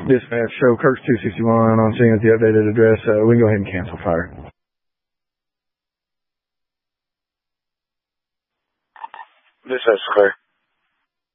Dispatch, show Kirk's 261 on scene at the updated address. We can go ahead and cancel fire. Dispatch, clear.